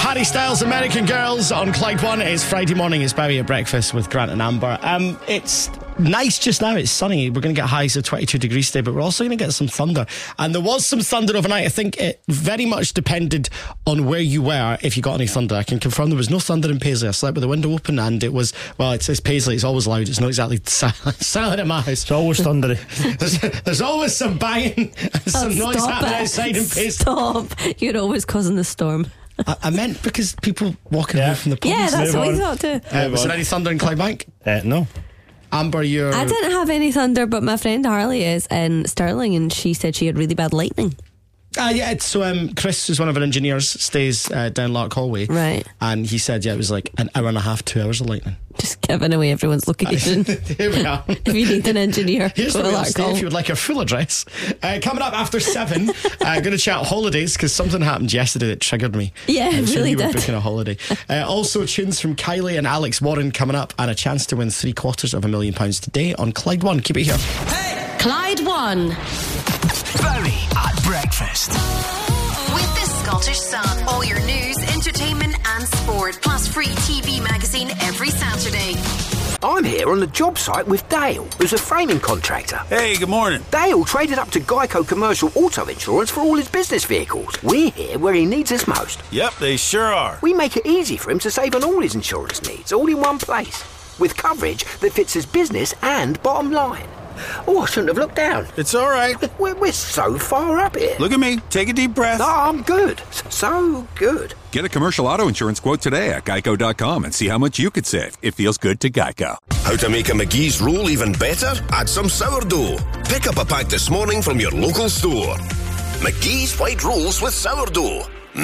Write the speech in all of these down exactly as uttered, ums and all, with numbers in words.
Harry Styles, American Girls on Clyde One. It's Friday morning. It's Bowie at breakfast with Grant and Amber. Um, it's nice just now. It's sunny. We're going to get highs of twenty-two degrees today, but we're also going to get some thunder. And there was some thunder overnight. I think it very much depended on where you were if you got any thunder. I can confirm there was no thunder in Paisley. I slept with the window open and it was, well, it's, it's Paisley. It's always loud. It's not exactly silent, silent in my house. It's always thundery. there's, there's always some banging and some Oh, noise stop happening it. outside in Paisley. Stop. You're always causing the storm. I, I meant because people walking Yeah. away from the pubs. Yeah, that's move what we on. thought too. Uh, was there any thunder in Clydebank? Uh, no. Amber, you're... I didn't have any thunder, but my friend Harley is in Stirling and she said she had really bad lightning. Ah, yeah, it's, so um, Chris, who's one of our engineers, stays uh, down Lark Hallway. Right. And he said, yeah, it was like an hour and a half, two hours of lightning. Just giving away everyone's location. Here we are. If you need an engineer, Here's go the to real Lark estate Hall. if you would like our full address. Uh, coming up after seven, I'm uh, going to chat holidays because something happened yesterday that triggered me. Yeah, it Uh, so really you were did. booking a holiday. Uh, also, tunes from Kylie and Alex Warren coming up and a chance to win three quarters of a million pounds today on Clyde One. Keep it here. Clyde One. Bowie at breakfast. With the Scottish Sun. All your news, entertainment and sport. Plus free T V magazine every Saturday. I'm here on the job site with Dale, who's a framing contractor. Hey, good morning. Dale traded up to Geico Commercial Auto Insurance for all his business vehicles. We're here where he needs us most. Yep, they sure are. We make it easy for him to save on all his insurance needs, all in one place, with coverage that fits his business and bottom line. Oh, I shouldn't have looked down. It's all right. We're, we're so far up here. Look at me. Take a deep breath. No, I'm good. So good. Get a commercial auto insurance quote today at geico dot com and see how much you could save. It feels good to Geico. How to make a McGee's roll even better? Add some sourdough. Pick up a pack this morning from your local store. McGee's white rolls with sourdough.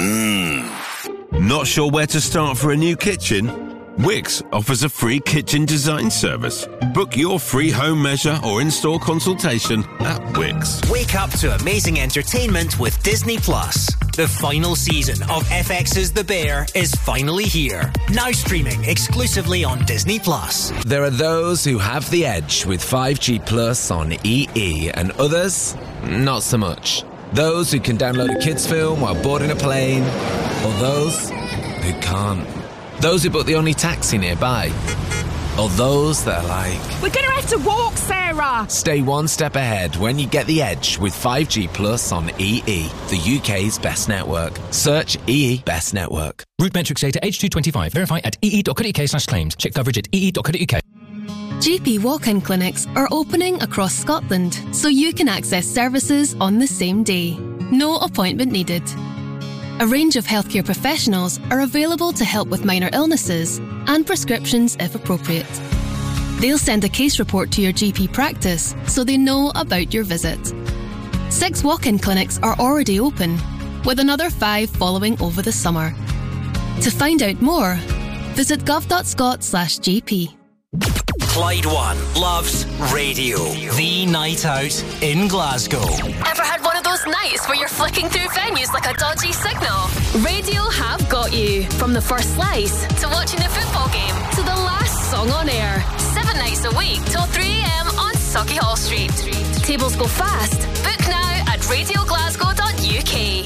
Mmm. Not sure where to start for a new kitchen? Wix offers a free kitchen design service. Book your free home measure or in-store consultation at Wix. Wake up to amazing entertainment with Disney Plus. The final season of F X's The Bear is finally here. Now streaming exclusively on Disney Plus. There are those who have the edge with five G Plus on E E and others, not so much. Those who can download a kids film while boarding a plane, or those who can't. Those who book the only taxi nearby, or those that are like, we're going to have to walk, Sarah. Stay one step ahead when you get the edge with five G Plus on E E, the U K's best network. Search E E Best Network. Root metrics data H two twenty-five. Verify at ee.co.uk slash claims. Check coverage at ee.co.uk. G P walk-in clinics are opening across Scotland, so you can access services on the same day. No appointment needed. A range of healthcare professionals are available to help with minor illnesses and prescriptions if appropriate. They'll send a case report to your G P practice so they know about your visit. Six walk-in clinics are already open, with another five following over the summer. To find out more, visit gov.scot slash GP. Clyde One loves radio. The night out in Glasgow. Ever had one of those nights where you're flicking through venues like a dodgy signal? Radio have got you. From the first slice to watching the football game to the last song on air. Seven nights a week till three a.m. on Sauchiehall Street. Tables go fast. Book now at radio glasgow dot u k.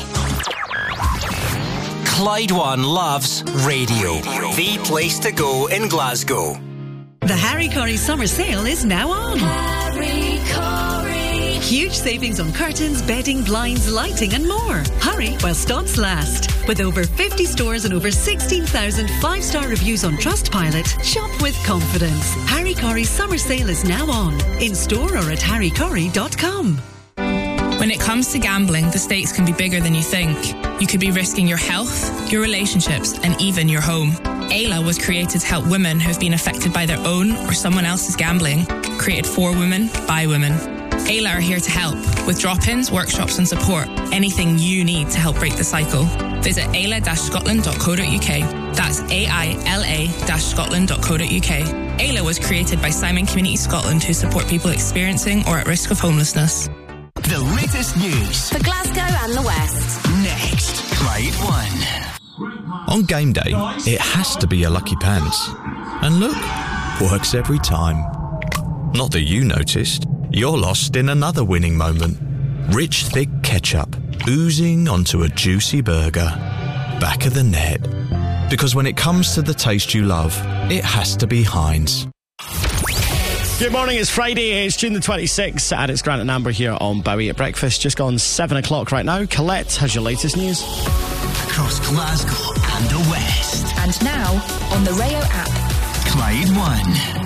Clyde One loves radio. The place to go in Glasgow. The Harry Corrie Summer Sale is now on. Harry Corrie. Huge savings on curtains, bedding, blinds, lighting and more. Hurry while stocks last. With over fifty stores and over sixteen thousand five-star reviews on Trustpilot, shop with confidence. Harry Corrie Summer Sale is now on. In store or at harry corrie dot com. When it comes to gambling, the stakes can be bigger than you think. You could be risking your health, your relationships, and even your home. Ayla was created to help women who have been affected by their own or someone else's gambling. Created for women, by women. Ayla are here to help with drop-ins, workshops and support. Anything you need to help break the cycle. Visit ayla dash scotland dot co dot u k. That's A I L A dash scotland dot co dot u k. Ayla was created by Simon Community Scotland, who support people experiencing or at risk of homelessness. The latest news for Glasgow and the West. Next, Clyde One. On game day, it has to be your lucky pants. And look, works every time. Not that you noticed, you're lost in another winning moment. Rich, thick ketchup, oozing onto a juicy burger. Back of the net. Because when it comes to the taste you love, it has to be Heinz. Good morning, it's Friday, it's June the twenty-sixth, and it's Grant and Amber here on Bowie at Breakfast. Just gone seven o'clock right now. Colette has your latest news. Across Glasgow and the West. And now, on the Rayo app. Clyde One.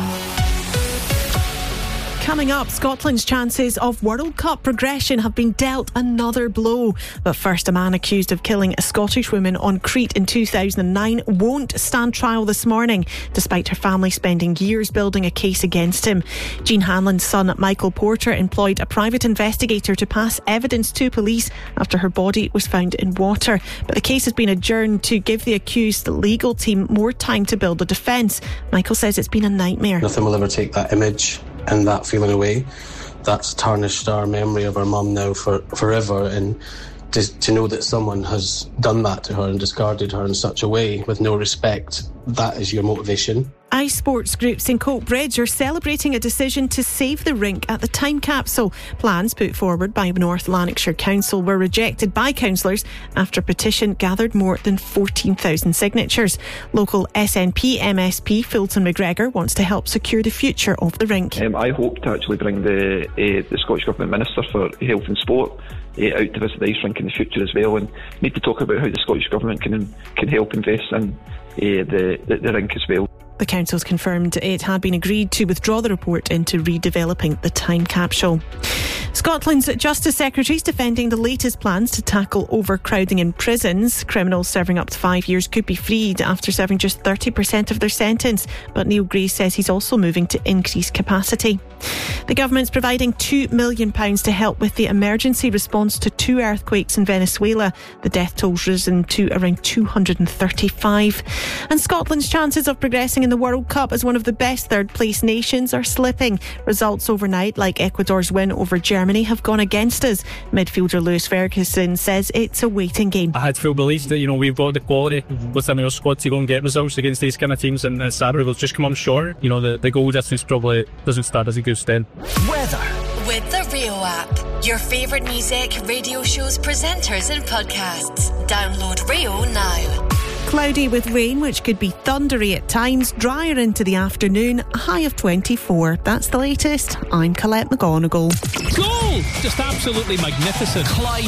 Coming up, Scotland's chances of World Cup progression have been dealt another blow. But first, a man accused of killing a Scottish woman on Crete in two thousand nine won't stand trial this morning, despite her family spending years building a case against him. Jean Hanlon's son, Michael Porter, employed a private investigator to pass evidence to police after her body was found in water. But the case has been adjourned to give the accused legal team more time to build a defence. Michael says it's been a nightmare. Nothing will ever take that image and that feeling away. That's tarnished our memory of our mum now for forever, and to, to know that someone has done that to her and discarded her in such a way with no respect, that is your motivation. ice sports groups in Coatbridge are celebrating a decision to save the rink at the time capsule. Plans put forward by North Lanarkshire Council were rejected by councillors after a petition gathered more than fourteen thousand signatures. Local S N P M S P Fulton McGregor wants to help secure the future of the rink. Um, I hope to actually bring the uh, the Scottish Government Minister for Health and Sport uh, out to visit the ice rink in the future as well, and need to talk about how the Scottish Government can can help invest in uh, the, the the rink as well. The council's confirmed it had been agreed to withdraw the report into redeveloping the time capsule. Scotland's Justice Secretary is defending the latest plans to tackle overcrowding in prisons. Criminals serving up to five years could be freed after serving just thirty percent of their sentence, but Neil Gray says he's also moving to increase capacity. The government's providing two million pounds to help with the emergency response to two earthquakes in Venezuela. The death toll's risen to around two hundred thirty-five. And Scotland's chances of progressing in the World Cup as one of the best third-place nations are slipping. Results overnight, like Ecuador's win over Germany, have gone against us. Midfielder Lewis Ferguson says it's a waiting game. I had full belief that, you know, we've got the quality within our squad to go and get results against these kind of teams, and uh, Saturday will just come up short. You know, the, the goal distance probably doesn't start as a good stand. Weather. With the Rayo app, your favourite music, radio shows, presenters and podcasts. Download Rayo now. Cloudy with rain, which could be thundery at times, drier into the afternoon, a high of twenty-four. That's the latest. I'm Colette McGonigal. Goal! Just absolutely magnificent. Clyde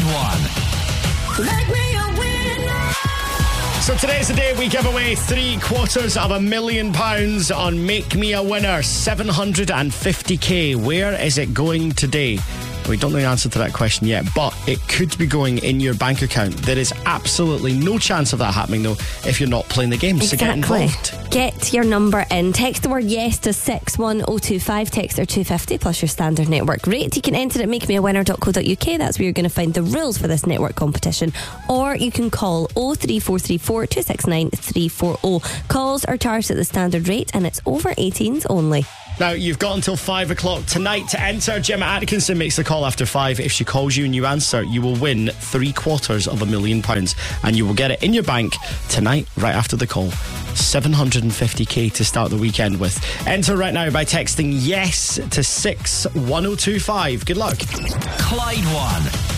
One. Let me a winner. So today's the day we give away three quarters of a million pounds on Make Me a Winner, seven hundred fifty k. Where is it going today? We don't know the answer to that question yet, but it could be going in your bank account. There is absolutely no chance of that happening, though, if you're not playing the game. Exactly. So get involved. Get your number in. Text the word yes to six one oh two five. Text or two fifty plus your standard network rate. You can enter at make me a winner dot co dot uk. That's where you're going to find the rules for this network competition. Or you can call oh three four three four two six nine three four oh. Calls are charged at the standard rate, and it's over eighteens only. Now, you've got until five o'clock tonight to enter. Gemma Atkinson makes the call after five. If she calls you and you answer, you will win three quarters of a million pounds, and you will get it in your bank tonight, right after the call. seven hundred fifty k to start the weekend with. Enter right now by texting yes to six one oh two five. Good luck. Clyde One.